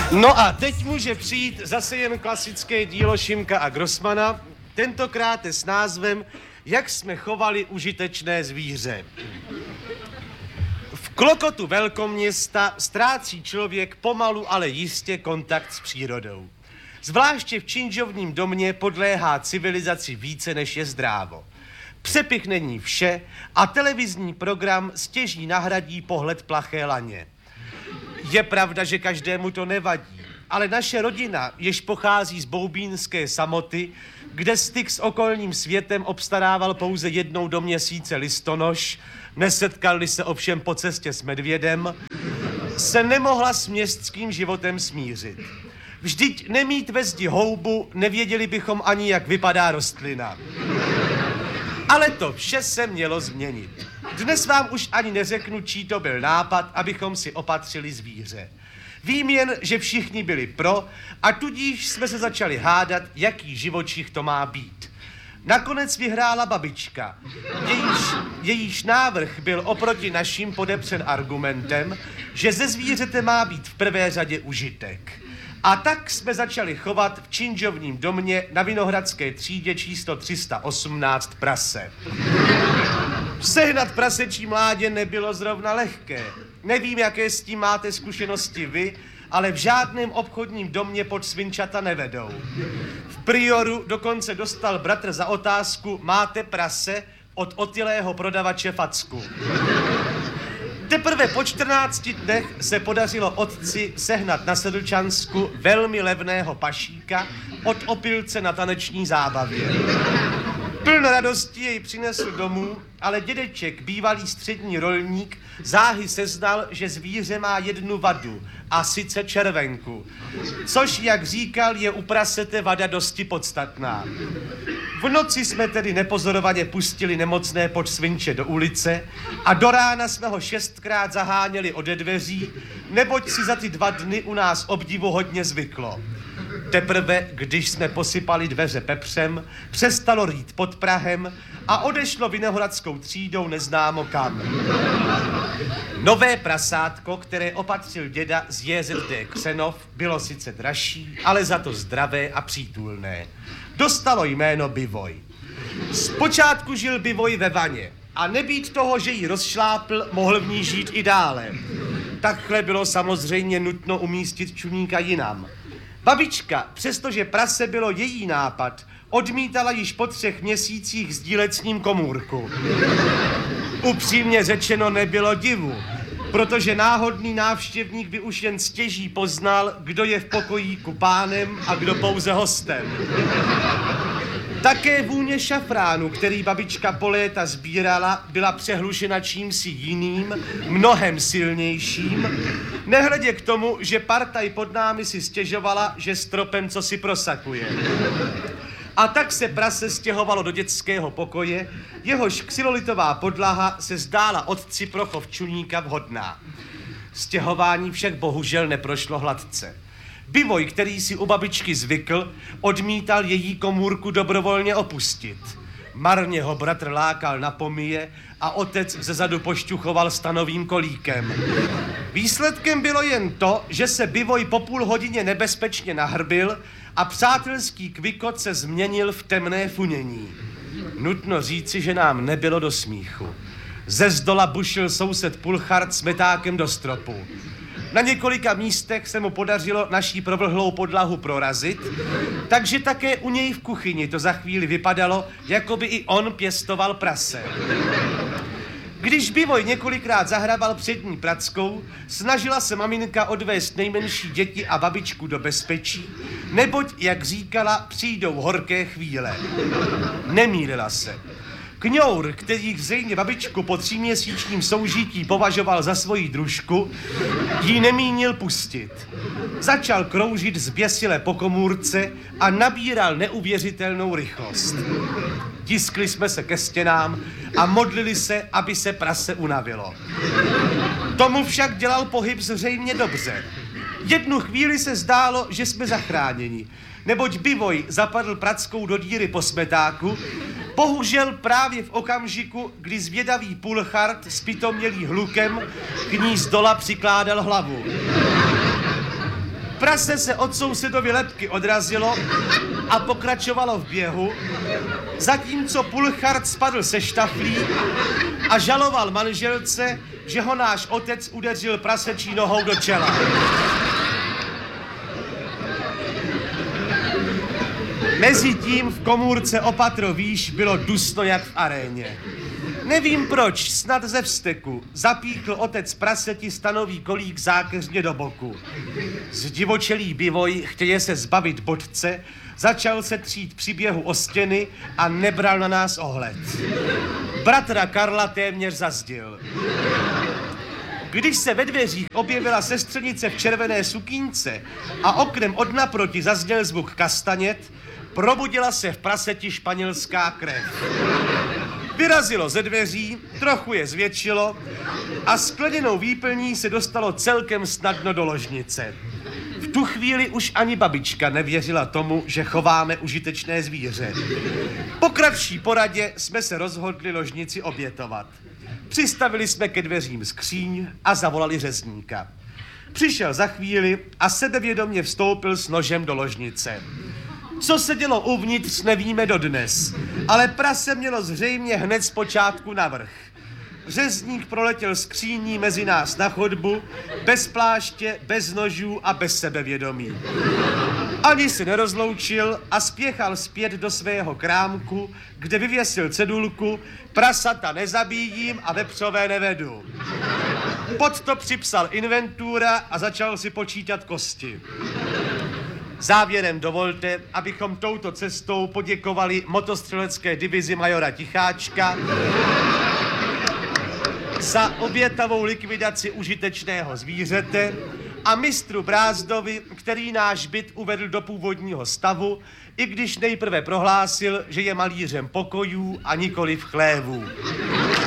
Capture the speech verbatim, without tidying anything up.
No a teď může přijít zase jen klasické dílo Šimka a Grossmana, tentokrát s názvem Jak jsme chovali užitečné zvíře. V klokotu velkoměsta ztrácí člověk pomalu, ale jistě kontakt s přírodou. Zvláště v činžovním domě podléhá civilizaci více, než je zdrávo. Přepich není vše a televizní program stěží nahradí pohled plaché laně. Je pravda, že každému to nevadí, ale naše rodina, jež pochází z boubínské samoty, kde styk s okolním světem obstarával pouze jednou do měsíce listonoš, nesetkali se ovšem po cestě s medvědem, se nemohla s městským životem smířit. Vždyť nemít ve zdi houbu, nevěděli bychom ani, jak vypadá rostlina. Ale to vše se mělo změnit. Dnes vám už ani neřeknu, čí to byl nápad, abychom si opatřili zvíře. Vím jen, že všichni byli pro a tudíž jsme se začali hádat, jaký živočich to má být. Nakonec vyhrála babička. Jejíž, jejíž návrh byl oproti našim podepřen argumentem, že ze zvířete má být v prvé řadě užitek. A tak jsme začali chovat v činžovním domě na Vinohradské třídě číslo tři sta osmnáct prase. Sehnat prasečí mládě nebylo zrovna lehké. Nevím, jaké s tím máte zkušenosti vy, ale v žádném obchodním domě pod svinčata nevedou. V Prioru dokonce dostal bratr za otázku, máte prase, od otylého prodavače facku. Teprve po čtrnácti dnech se podařilo otci sehnat na Sedlčansku velmi levného pašíka od opilce na taneční zábavě. Pln radosti jej přinesl domů, ale dědeček, bývalý střední rolník, záhy seznal, že zvíře má jednu vadu, a sice červenku. Což, jak říkal, je u prasete vada dosti podstatná. V noci jsme tedy nepozorovaně pustili nemocné podsvinče do ulice a do rána jsme ho šestkrát zaháněli ode dveří, neboť si za ty dva dny u nás obdivuhodně zvyklo. Teprve, když jsme posypali dveře pepřem, přestalo rýt pod prahem a odešlo Vinohradskou třídou neznámo kam. Nové prasátko, které opatřil děda z J Z D Křenov, bylo sice dražší, ale za to zdravé a přítulné. Dostalo jméno Bivoj. Zpočátku žil Bivoj ve vaně a nebýt toho, že ji rozšlápl, mohl v ní žít i dále. Takhle bylo samozřejmě nutno umístit čuníka jinam. Babička, přestože prase bylo její nápad, odmítala již po třech měsících sdílet s ním komůrku. Upřímně řečeno nebylo divu, protože náhodný návštěvník by už jen stěží poznal, kdo je v pokojíku pánem a kdo pouze hostem. Také vůně šafránu, který babička po léta sbírala, byla přehlušena čímsi jiným, mnohem silnějším, nehledě k tomu, že partaj pod námi si stěžovala, že stropem co si prosakuje. A tak se prase stěhovalo do dětského pokoje, jehož xylolitová podlaha se zdála otci pro chov čuníka vhodná. Stěhování však bohužel neprošlo hladce. Bivoj, který si u babičky zvykl, odmítal její komůrku dobrovolně opustit. Marně ho bratr lákal na pomije a otec zezadu pošťuchoval stanovým kolíkem. Výsledkem bylo jen to, že se Bivoj po půl hodině nebezpečně nahrbil a přátelský kvikot se změnil v temné funění. Nutno říci, že nám nebylo do smíchu. Ze zdola bušil soused Pulchart s metákem do stropu. Na několika místech se mu podařilo naší provlhlou podlahu prorazit, takže také u něj v kuchyni to za chvíli vypadalo, jako by i on pěstoval prase. Když Bivoj několikrát zahrabal přední prackou, snažila se maminka odvést nejmenší děti a babičku do bezpečí, neboť, jak říkala, přijdou horké chvíle. Nemýlila se. Kňour, který zřejmě babičku po tříměsíčním soužití považoval za svoji družku, jí nemínil pustit. Začal kroužit zběsile po komůrce a nabíral neuvěřitelnou rychlost. Tiskli jsme se ke stěnám a modlili se, aby se prase unavilo. Tomu však dělal pohyb zřejmě dobře. Jednu chvíli se zdálo, že jsme zachráněni, neboť Bivoj zapadl prackou do díry po smetáku, bohužel právě v okamžiku, kdy zvědavý Pulchart s pitomělý hlukem k ní zdola přikládal hlavu. Prase se od sousedovy lebky odrazilo a pokračovalo v běhu, zatímco Pulchard spadl se štaflí a žaloval manželce, že ho náš otec udeřil prasečí nohou do čela. Mezitím v komůrce o patro výš bylo dusno jak v aréně. Nevím proč, snad ze vzteku, zapíchl otec praseti stanový kolík zákeřně do boku. Zdivočelý bivoj, chtěje se zbavit bodce, začal se třít při běhu o stěny a nebral na nás ohled. Bratra Karla téměř zazdil. Když se ve dveřích objevila sestřenice v červené sukínce a oknem od naproti zazněl zvuk kastanět, probudila se v praseti španělská krev. Vyrazilo ze dveří, trochu je zvětšilo a skleněnou výplní se dostalo celkem snadno do ložnice. V tu chvíli už ani babička nevěřila tomu, že chováme užitečné zvíře. Po kratší poradě jsme se rozhodli ložnici obětovat. Přistavili jsme ke dveřím skříň a zavolali řezníka. Přišel za chvíli a sebevědomě vstoupil s nožem do ložnice. Co se dělo uvnitř, nevíme dodnes, ale prase mělo zřejmě hned zpočátku navrch. Řezník proletěl skříní mezi nás na chodbu, bez pláště, bez nožů a bez sebevědomí. Ani se nerozloučil a spěchal zpět do svého krámku, kde vyvěsil cedulku "Prasata nezabíjím a vepřové nevedu". Pod to připsal inventura a začal si počítat kosti. Závěrem dovolte, abychom touto cestou poděkovali motostřelecké divizi majora Ticháčka za obětavou likvidaci užitečného zvířete a mistru Brázdovi, který náš byt uvedl do původního stavu, i když nejprve prohlásil, že je malířem pokojů a nikoliv chlévů.